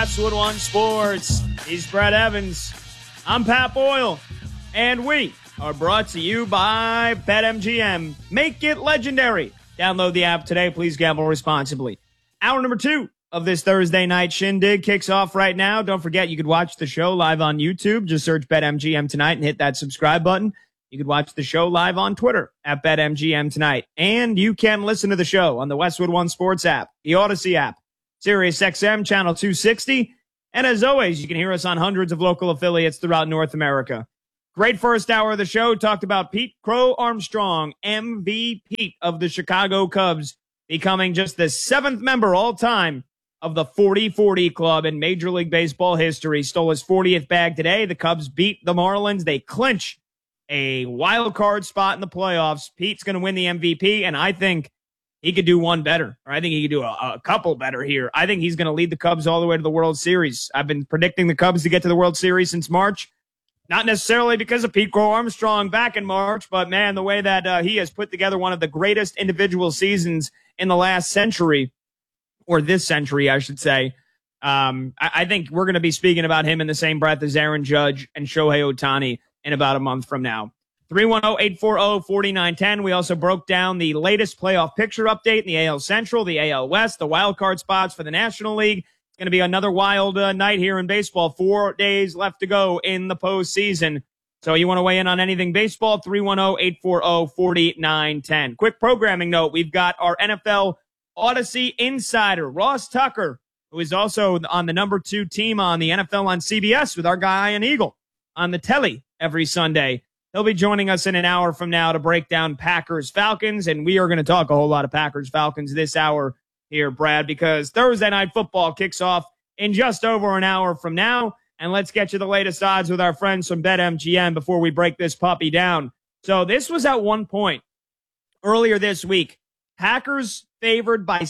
Westwood One Sports. He's Brett Evans. I'm Pat Boyle. And we are brought to you by BetMGM. Make it legendary. Download the app today. Please gamble responsibly. Hour number 2 of this Thursday night shindig kicks off right now. Don't forget, you could watch the show live on YouTube. Just search BetMGM Tonight and hit that subscribe button. You could watch the show live on Twitter at BetMGM Tonight. And you can listen to the show on the Westwood One Sports app, the Odyssey app, Sirius XM Channel 260. And as always, you can hear us on hundreds of local affiliates throughout North America. Great first hour of the show. Talked about Pete Crow Armstrong, MVP of the Chicago Cubs, becoming just the 7th member all time of the 40-40 club in Major League Baseball history. Stole his 40th bag today. The Cubs beat the Marlins. They clinch a wild card spot in the playoffs. Pete's going to win the MVP, and I think he could do one better, or I think he could do a couple better here. I think he's going to lead the Cubs all the way to the World Series. I've been predicting the Cubs to get to the World Series since March. Not necessarily because of Pete Crow Armstrong back in March, but, man, the way that he has put together one of the greatest individual seasons in the last century, or this century, I should say. I think we're going to be speaking about him in the same breath as Aaron Judge and Shohei Ohtani in about a month from now. 310-840-4910. We also broke down the latest playoff picture update in the AL Central, the AL West, the wild card spots for the National League. It's going to be another wild night here in baseball. 4 days left to go in the postseason. So you want to weigh in on anything baseball? 310-840-4910. Quick programming note. We've got our NFL Odyssey insider, Ross Tucker, who is also on the number 2 team on the NFL on CBS with our guy Ian Eagle on the telly every Sunday. He'll be joining us in an hour from now to break down Packers-Falcons, and we are going to talk a whole lot of Packers-Falcons this hour here, Brad, because Thursday Night Football kicks off in just over an hour from now, and let's get you the latest odds with our friends from BetMGM before we break this puppy down. So this was at one point earlier this week, Packers favored by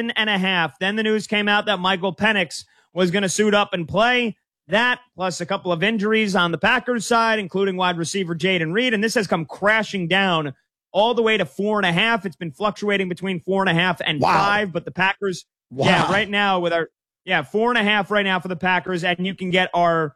7.5. Then the news came out that Michael Penix was going to suit up and play. That, plus a couple of injuries on the Packers side, including wide receiver Jaden Reed, and this has come crashing down all the way to 4.5. It's been fluctuating between 4.5 and 5, but the Packers, right now with our 4.5 right now for the Packers, and you can get our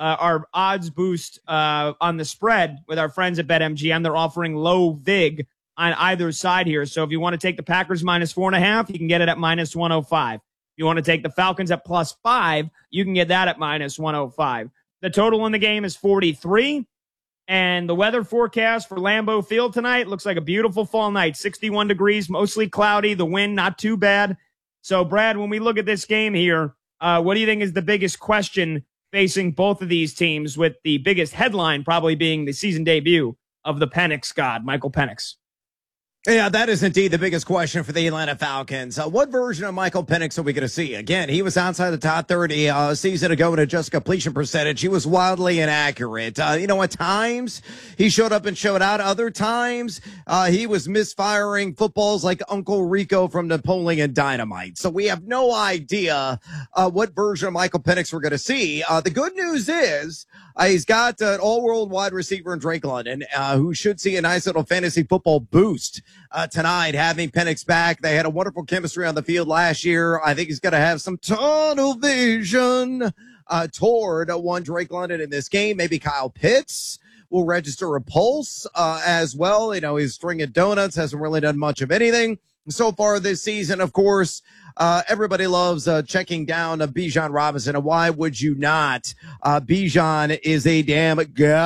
odds boost on the spread with our friends at BetMGM. They're offering low vig on either side here. So if you want to take the Packers minus 4.5, you can get it at minus 105. If you want to take the Falcons at plus 5, you can get that at minus 105. The total in the game is 43. And the weather forecast for Lambeau Field tonight looks like a beautiful fall night. 61 degrees, mostly cloudy. The wind, not too bad. So, Brad, when we look at this game here, what do you think is the biggest question facing both of these teams, with the biggest headline probably being the season debut of the Penix god, Michael Penix? Yeah, that is indeed the biggest question for the Atlanta Falcons. What version of Michael Penix are we going to see? Again, he was outside the top 30 a season ago in a just completion percentage. He was wildly inaccurate. At times he showed up and showed out. Other times he was misfiring footballs like Uncle Rico from Napoleon Dynamite. So we have no idea what version of Michael Penix we're going to see. The good news is he's got an all-world wide receiver in Drake London, who should see a nice little fantasy football boost tonight, having Penix back. They had a wonderful chemistry on the field last year. I think he's going to have some tunnel vision toward one Drake London in this game. Maybe Kyle Pitts will register a pulse as well. His string of donuts hasn't really done much of anything so far this season. Of course, everybody loves checking down Bijan Robinson, and why would you not? Bijan is a damn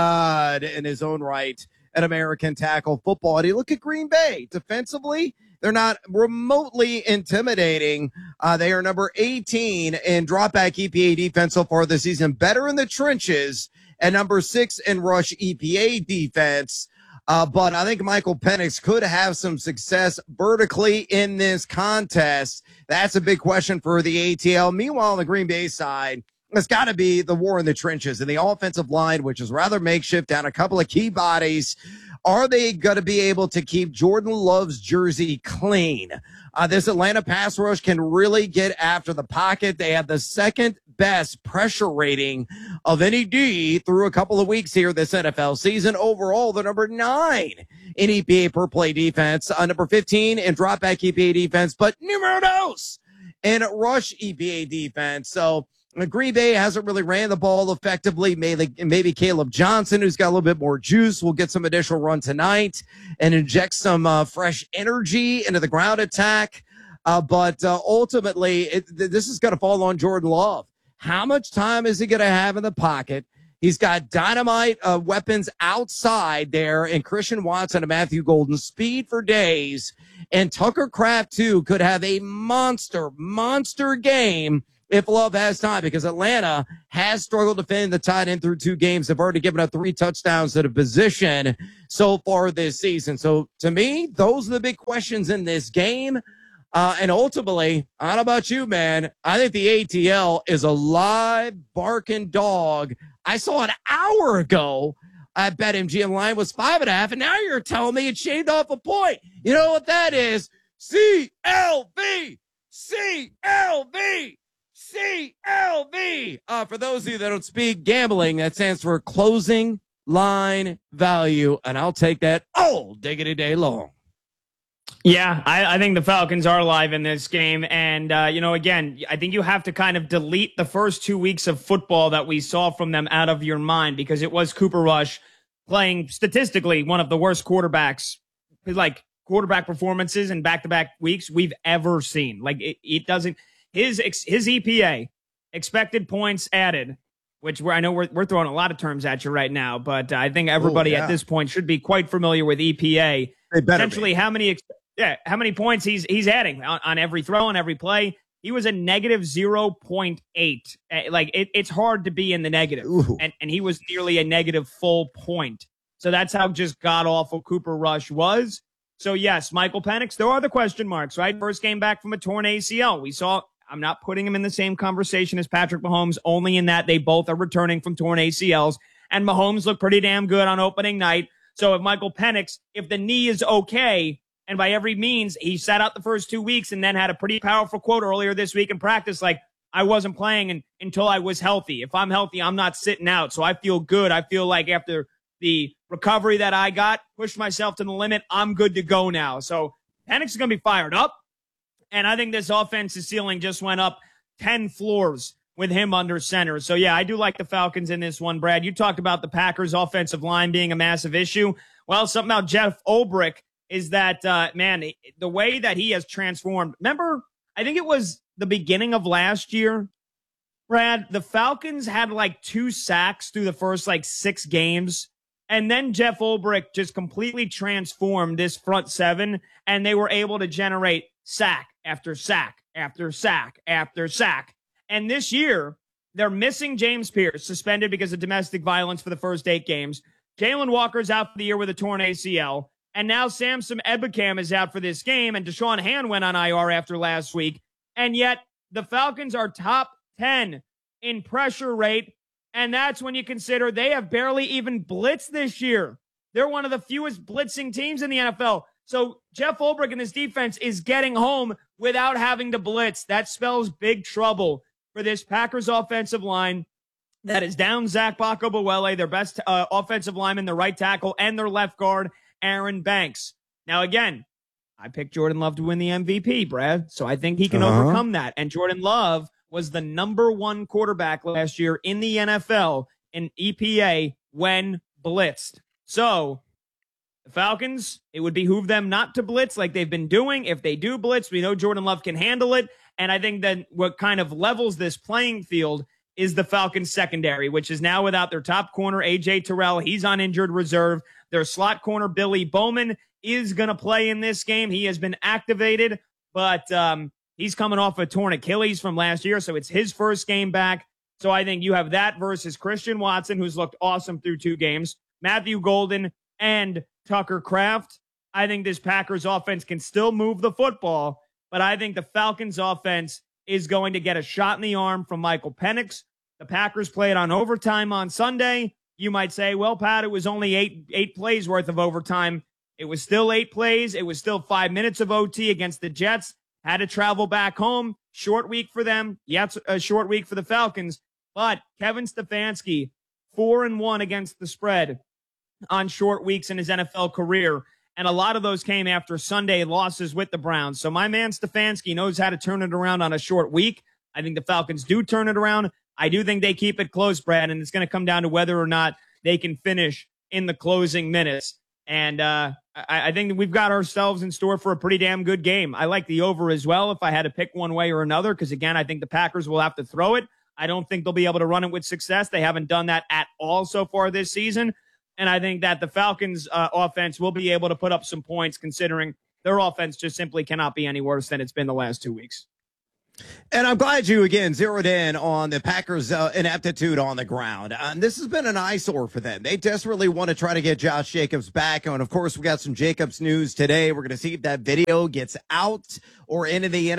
god in his own right at American tackle football. And you look at Green Bay defensively, they're not remotely intimidating. They are number 18 in dropback EPA defense so far this season, better in the trenches, and number 6 in rush EPA defense. But I think Michael Penix could have some success vertically in this contest. That's a big question for the ATL. Meanwhile, on the Green Bay side, it's got to be the war in the trenches and the offensive line, which is rather makeshift, down a couple of key bodies. Are they going to be able to keep Jordan Love's jersey clean? This Atlanta pass rush can really get after the pocket. They have the second best pressure rating of any D through a couple of weeks here this NFL season. Overall, they're number 9 in EPA per play defense, number 15 in dropback EPA defense, but numero dos in rush EPA defense. So Green Bay hasn't really ran the ball effectively. Maybe Caleb Johnson, who's got a little bit more juice, will get some additional run tonight and inject some fresh energy into the ground attack. But ultimately, this is going to fall on Jordan Love. How much time is he going to have in the pocket? He's got dynamite weapons outside there, and Christian Watson and Matthew Golden, speed for days. And Tucker Kraft, too, could have a monster game if Love has time, because Atlanta has struggled defending the tight end through 2 games. They've already given up 3 touchdowns to the position so far this season. So to me, those are the big questions in this game. And ultimately, I don't know about you, man, I think the ATL is a live barking dog. I saw an hour ago at BetMGM line was 5.5, and now you're telling me it shaved off a point. You know what that is? CLV! CLV! CLV. For those of you that don't speak gambling, that stands for closing line value, and I'll take that all diggity day long. Yeah, I think the Falcons are live in this game. And, again, I think you have to kind of delete the first 2 weeks of football that we saw from them out of your mind, because it was Cooper Rush playing statistically one of the worst quarterbacks, like quarterback performances in back-to-back weeks we've ever seen. Like it doesn't. His EPA, expected points added, which I know we're throwing a lot of terms at you right now, but I think everybody at this point should be quite familiar with EPA. Essentially, how many points he's adding on every throw, on every play. He was a negative 0.8. Like it's hard to be in the negative, and he was nearly a negative full point. So that's how just god awful Cooper Rush was. So yes, Michael Penix, there are the question marks, right? First game back from a torn ACL. We saw. I'm not putting him in the same conversation as Patrick Mahomes, only in that they both are returning from torn ACLs, and Mahomes looked pretty damn good on opening night. So if Michael Penix, if the knee is okay, and by every means, he sat out the first 2 weeks and then had a pretty powerful quote earlier this week in practice, like, I wasn't playing until I was healthy. If I'm healthy, I'm not sitting out. So I feel good. I feel like after the recovery that I got, pushed myself to the limit, I'm good to go now. So Penix is going to be fired up. And I think this offensive ceiling just went up 10 floors with him under center. So, yeah, I do like the Falcons in this one, Brad. You talked about the Packers' offensive line being a massive issue. Well, something about Jeff Ulbrich is that, man, the way that he has transformed. Remember, I think it was the beginning of last year, Brad, the Falcons had like 2 sacks through the first like 6 games. And then Jeff Ulbrich just completely transformed this front 7, and they were able to generate sack after sack after sack after sack. And this year, they're missing James Pierce, suspended because of domestic violence for the first 8 games. Jalen Walker's out for the year with a torn ACL. And now Samson Ebukam is out for this game, and Deshaun Hand went on IR after last week. And yet, the Falcons are top 10 in pressure rate, and that's when you consider they have barely even blitzed this year. They're one of the fewest blitzing teams in the NFL. So Jeff Ulbrich and this defense is getting home without having to blitz. That spells big trouble for this Packers offensive line that is down Zach Bacco-Buele, their best offensive lineman, their right tackle, and their left guard, Aaron Banks. Now, again, I picked Jordan Love to win the MVP, Brad, so I think he can overcome that. And Jordan Love was the number 1 quarterback last year in the NFL in EPA when blitzed. So the Falcons, it would behoove them not to blitz like they've been doing. If they do blitz, we know Jordan Love can handle it. And I think that what kind of levels this playing field is the Falcons secondary, which is now without their top corner, A.J. Terrell. He's on injured reserve. Their slot corner, Billy Bowman, is going to play in this game. He has been activated, but he's coming off a torn Achilles from last year, so it's his first game back. So I think you have that versus Christian Watson, who's looked awesome through 2 games, Matthew Golden, and Tucker Kraft. I think this Packers offense can still move the football, but I think the Falcons offense is going to get a shot in the arm from Michael Penix. The Packers played on overtime on Sunday. You might say, well, Pat, it was only eight plays worth of overtime. It was still 8 plays. It was still 5 minutes of OT against the Jets. Had to travel back home. Short week for them. Yeah, it's a short week for the Falcons. But Kevin Stefanski, 4-1 against the spread on short weeks in his NFL career. And a lot of those came after Sunday losses with the Browns. So my man Stefanski knows how to turn it around on a short week. I think the Falcons do turn it around. I do think they keep it close, Brad, and it's going to come down to whether or not they can finish in the closing minutes. And I think that we've got ourselves in store for a pretty damn good game. I like the over as well if I had to pick one way or another, because, again, I think the Packers will have to throw it. I don't think they'll be able to run it with success. They haven't done that at all so far this season. And I think that the Falcons' offense will be able to put up some points, considering their offense just simply cannot be any worse than it's been the last 2 weeks. And I'm glad you, again, zeroed in on the Packers' ineptitude on the ground. This has been an eyesore for them. They desperately want to try to get Josh Jacobs back. And, of course, we got some Jacobs news today. We're going to see if that video gets out or into the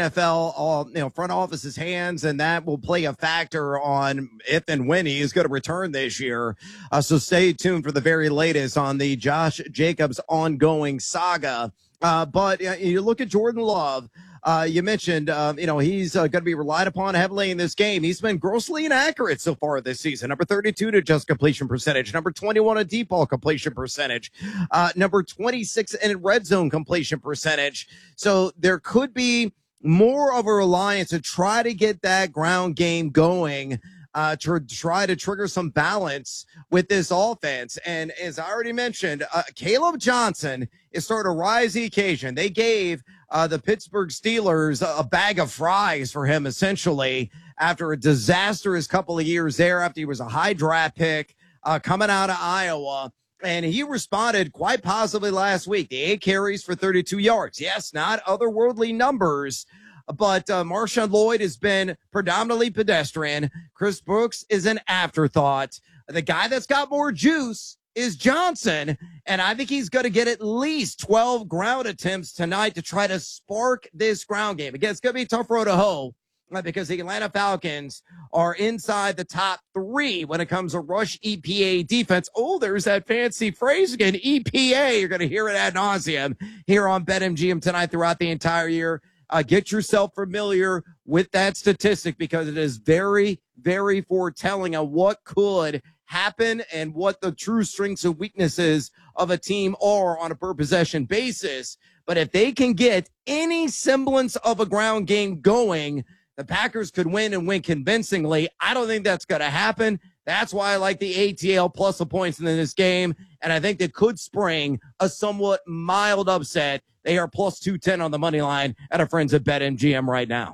NFL front office's hands, and that will play a factor on if and when he is going to return this year. So stay tuned for the very latest on the Josh Jacobs ongoing saga. But you look at Jordan Love. You mentioned, he's going to be relied upon heavily in this game. He's been grossly inaccurate so far this season. Number 32 to just completion percentage. Number 21 to deep ball completion percentage. Number 26 in red zone completion percentage. So there could be more of a reliance to try to get that ground game going, to try to trigger some balance with this offense. And as I already mentioned, Caleb Johnson is starting to rise the occasion. They gave the Pittsburgh Steelers a bag of fries for him, essentially, after a disastrous couple of years there, after he was a high draft pick coming out of Iowa. And he responded quite positively last week. The 8 carries for 32 yards. Yes, not otherworldly numbers, but Marshawn Lloyd has been predominantly pedestrian. Chris Brooks is an afterthought. The guy that's got more juice is Johnson, and I think he's going to get at least 12 ground attempts tonight to try to spark this ground game. Again, it's going to be a tough road to hoe because the Atlanta Falcons are inside the top 3 when it comes to rush EPA defense. Oh, there's that fancy phrase again, EPA. You're going to hear it ad nauseum here on BetMGM tonight throughout the entire year. Get yourself familiar with that statistic because it is very, very foretelling of what could happen and what the true strengths and weaknesses of a team are on a per possession basis. But if they can get any semblance of a ground game going, the Packers could win and win convincingly. I don't think that's going to happen. That's why I like the ATL plus the points in this game. And I think they could spring a somewhat mild upset. They are plus 210 on the money line at our friends at BetMGM right now.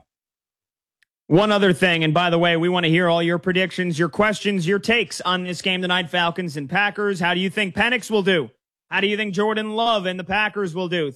One other thing, and by the way, we want to hear all your predictions, your questions, your takes on this game tonight, Falcons and Packers. How do you think Penix will do? How do you think Jordan Love and the Packers will do?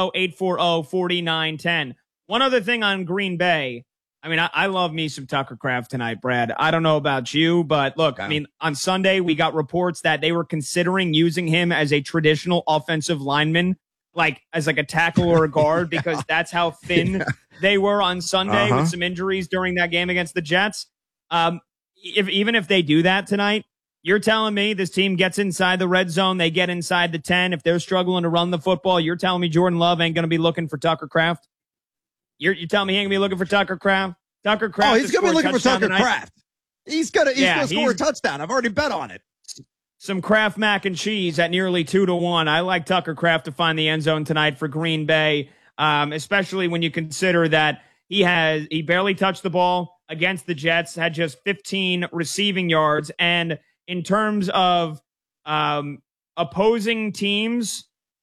310-840-4910. One other thing on Green Bay. I mean, I love me some Tucker Kraft tonight, Brad. I don't know about you, but look, I mean, on Sunday, we got reports that they were considering using him as a traditional offensive lineman, like as like a tackle or a guard, because that's how thin they were on Sunday with some injuries during that game against the Jets. Even if they do that tonight, you're telling me this team gets inside the red zone, they get inside the 10. If they're struggling to run the football, you're telling me Jordan Love ain't going to be looking for Tucker Kraft? You're telling me he ain't going to be looking for Tucker Kraft? Tucker Kraft. Oh, he's going to be looking for Tucker Kraft. He's going to score a touchdown. I've already bet on it. Some Kraft mac and cheese at nearly 2-1. I like Tucker Kraft to find the end zone tonight for Green Bay, especially when you consider that he barely touched the ball against the Jets, had just 15 receiving yards. And in terms of opposing teams,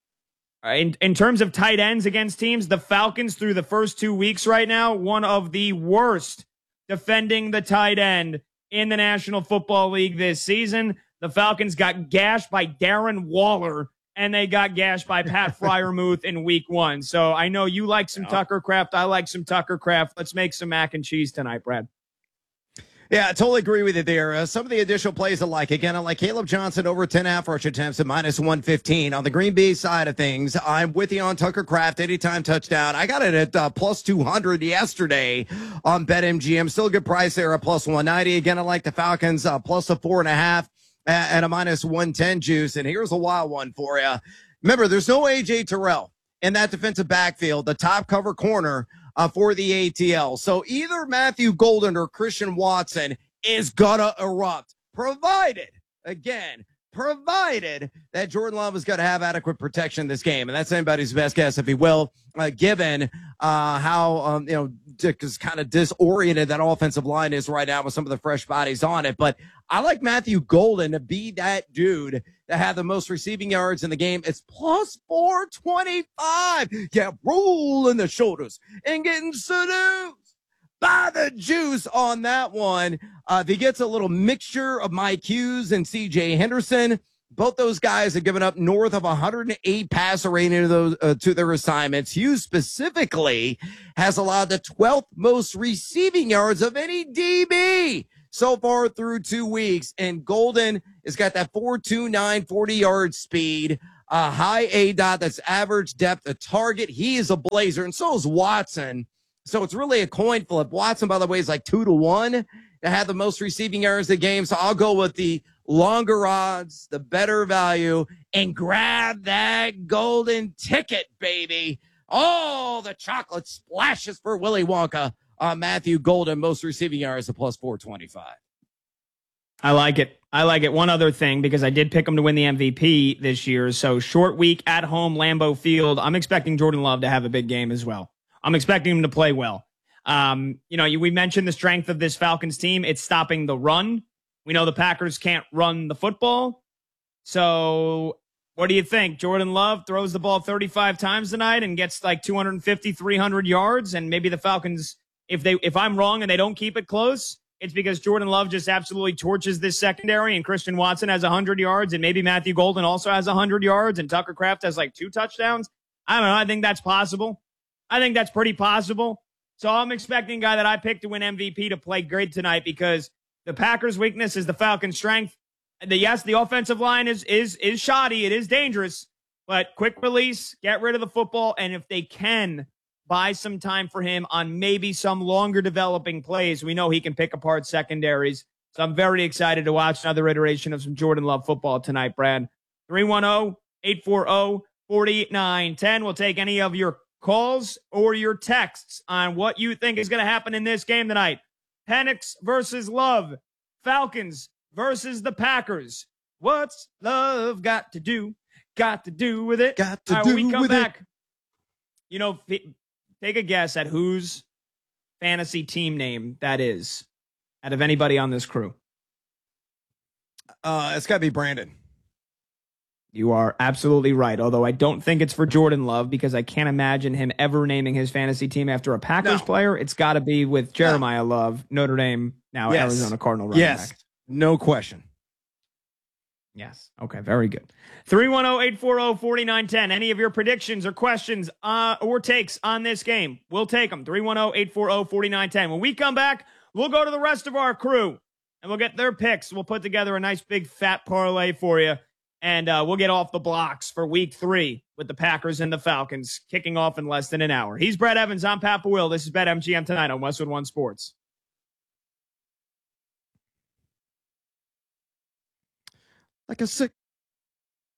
in terms of tight ends against teams, the Falcons through the first 2 weeks right now, one of the worst defending the tight end in the National Football League this season. The Falcons got gashed by Darren Waller, and they got gashed by Pat Freiermuth in week 1. So I know you like some Tucker Kraft. I like some Tucker Kraft. Let's make some mac and cheese tonight, Brad. Yeah, I totally agree with you there. Some of the additional plays I like. Again, I like Caleb Johnson over 10 half rush attempts at minus 115. On the Green Bay side of things, I'm with you on Tucker Kraft, anytime touchdown. I got it at plus 200 yesterday on BetMGM. Still a good price there at plus 190. Again, I like the Falcons plus a 4.5 at a minus 110 juice. And here's a wild one for you. Remember, there's no A.J. Terrell in that defensive backfield, the top cover corner for the ATL. So either Matthew Golden or Christian Watson is gonna erupt, provided, again, provided that Jordan Love is going to have adequate protection in this game. And that's anybody's best guess, if he will, given how, Dick is kind of disoriented that offensive line is right now with some of the fresh bodies on it. But I like Matthew Golden to be that dude that had the most receiving yards in the game. It's plus 425. Yeah, rolling the shoulders and getting seduced by the juice on that one. If he gets a little mixture of Mike Hughes and CJ Henderson, both those guys have given up north of 108 passer rating to those to their assignments. Hughes specifically has allowed the 12th most receiving yards of any DB so far through 2 weeks. And Golden has got that 4.29 40-yard speed, a high A-dot that's average depth of target. He is a blazer, and so is Watson. So it's really a coin flip. Watson, by the way, is like 2-1 to have the most receiving yards of the game. So I'll go with the longer odds, the better value, and grab that golden ticket, baby. Oh, the chocolate splashes for Willy Wonka on Matthew Golden, most receiving yards of plus 425. I like it. I like it. One other thing, because I did pick him to win the MVP this year. So short week at home, Lambeau Field. I'm expecting Jordan Love to have a big game as well. I'm expecting him to play well. We mentioned the strength of this Falcons team. It's stopping the run. We know the Packers can't run the football. So what do you think? Jordan Love throws the ball 35 times tonight and gets like 250, 300 yards. And maybe the Falcons, if I'm wrong and they don't keep it close, it's because Jordan Love just absolutely torches this secondary and Christian Watson has 100 yards and maybe Matthew Golden also has 100 yards and Tucker Kraft has like 2 touchdowns. I don't know. I think that's possible. I think that's pretty possible. So I'm expecting a guy that I picked to win MVP to play great tonight because the Packers' weakness is the Falcons' strength. Yes, the offensive line is shoddy. It is dangerous, but quick release, get rid of the football, and if they can buy some time for him on maybe some longer developing plays, we know he can pick apart secondaries. So I'm very excited to watch another iteration of some Jordan Love football tonight, Brad. 310-840-4910. We'll take any of your calls or your texts on what you think is going to happen in this game tonight. Penix versus Love. Falcons versus the Packers. What's Love got to do? Got to do with it. Got to do when we come with back, take a guess at whose fantasy team name that is out of anybody on this crew. It's got to be Brandon. You are absolutely right, although I don't think it's for Jordan Love because I can't imagine him ever naming his fantasy team after a Packers player. It's got to be with Jeremiah Love, Notre Dame, now Arizona Cardinal running back. No question. Yes. Okay, very good. 310-840-4910. Any of your predictions or questions or takes on this game, we'll take them. 310-840-4910. When we come back, we'll go to the rest of our crew, and we'll get their picks. We'll put together a nice big fat parlay for you. And we'll get off the blocks for week 3 with the Packers and the Falcons kicking off in less than an hour. He's Brett Evans. I'm Pat Will. This is BetMGM tonight on Westwood One Sports. Like a sick